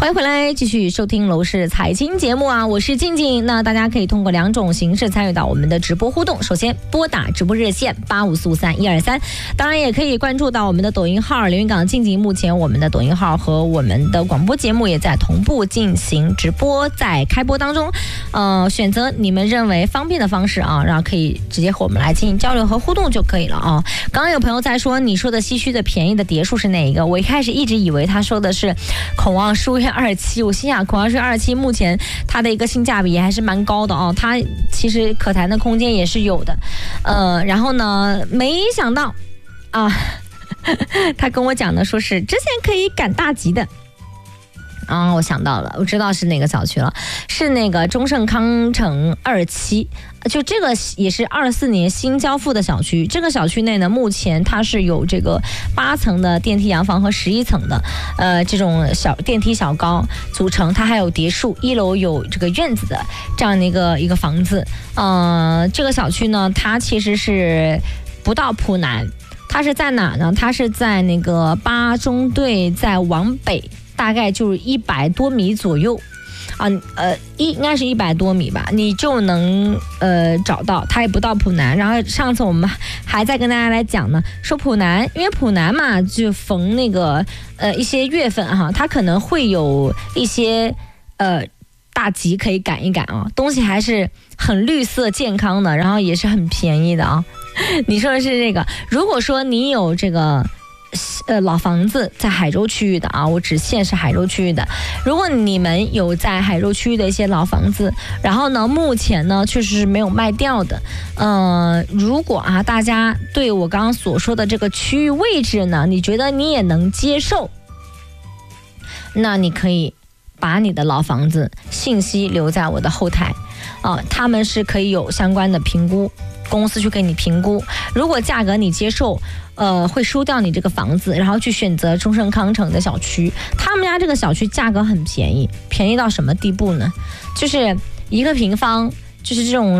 欢迎回来，继续收听楼市财经节目啊，我是静静。那大家可以通过2种形式参与到我们的直播互动。首先拨打直播热线85453123，当然也可以关注到我们的抖音号连云港静静。目前我们的抖音号和我们的广播节目也在同步进行直播，在开播当中。选择你们认为方便的方式啊，然后可以直接和我们来进行交流和互动就可以了啊。刚刚有朋友在说，你说的唏嘘的便宜的蝶树是哪一个？我一开始一直以为他说的是孔望书院27，我心想孔望书院27目前它的一个性价比还是蛮高的啊，它其实可谈的空间也是有的。然后呢，没想到啊，他跟我讲的说是之前可以赶大集的。我想到了，我知道是哪个小区了，是那个中盛康城27，就这个也是24年新交付的小区。这个小区内呢，目前它是有这个8层的电梯洋房和11层的这种小电梯小高组成，它还有别墅，1楼有这个院子的这样的一个房子。这个小区呢，它其实是不到浦南，它是在哪呢？它是在那个8中队再往北。大概就是100多米左右应该是100多米吧，你就能找到，它也不到浦南。然后上次我们还在跟大家来讲呢，说浦南，因为浦南嘛，就逢那个一些月份哈，它可能会有一些大集可以赶一赶啊，东西还是很绿色健康的，然后也是很便宜的啊。你说的是这个，如果说你有这个老房子在海州区域的啊，我只限是海州区域的。如果你们有在海州区域的一些老房子，然后呢，目前呢确实是没有卖掉的。如果大家对我刚刚所说的这个区域位置呢，你觉得你也能接受，那你可以把你的老房子信息留在我的后台他们是可以有相关的评估，公司去给你评估，如果价格你接受，会收掉你这个房子，然后去选择中盛康城的小区。他们家这个小区价格很便宜，便宜到什么地步呢？就是1个平方，就是这种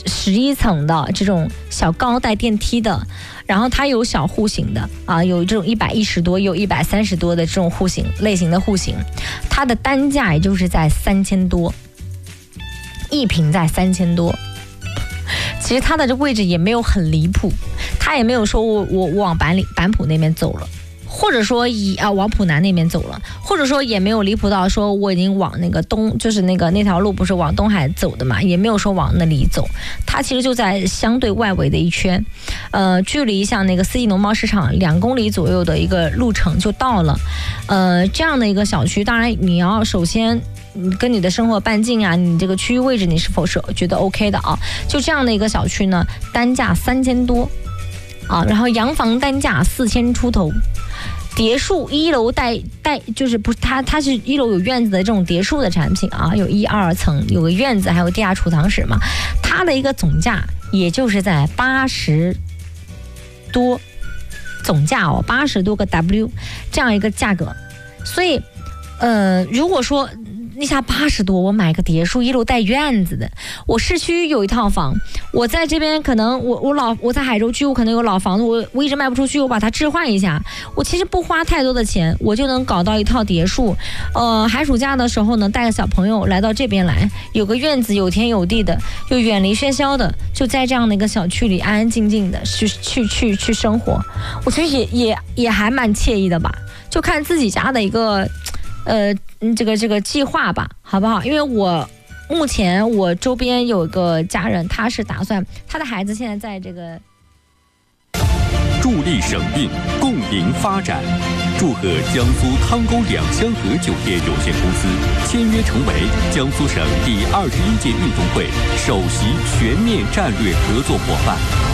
11层的这种小高带电梯的，然后它有小户型的有这种110多，有130多的这种户型类型的户型，它的单价也就是在3000多，1平在3000多。其实它的这位置也没有很离谱，它也没有说我往板浦那边走了，或者说往浦南那边走了，或者说也没有离谱到说我已经往那个就是那条路不是往东海走的嘛，也没有说往那里走，它其实就在相对外围的一圈，距离像那个四季农贸市场2公里左右的一个路程就到了。这样的一个小区，当然你要首先跟你的生活半径你这个区域位置你是否是觉得 OK 的就这样的一个小区呢，单价3000多然后洋房单价4000出头，别墅1楼带就是不是它是1楼有院子的这种别墅的产品有1、2层，有个院子，还有地下储藏室嘛，它的一个总价也就是在80多，总价80多个 W 这样一个价格。所以如果说那下80多，我买个别墅1楼带院子的，我市区有一套房，我在这边可能我在海州区，我可能有老房子，我一直卖不出去，我把它置换一下，我其实不花太多的钱，我就能搞到一套别墅。寒暑假的时候呢，带个小朋友来到这边来，有个院子，有田有地的，又远离喧嚣的，就在这样的一个小区里安安静静的去生活，我觉得也还蛮惬意的吧，就看自己家的一个这个计划吧，好不好？因为我目前我周边有一个家人，他是打算他的孩子现在在这个助力省运，共赢发展。祝贺江苏汤沟2香河酒店有限公司签约成为江苏省第21届运动会首席全面战略合作伙伴。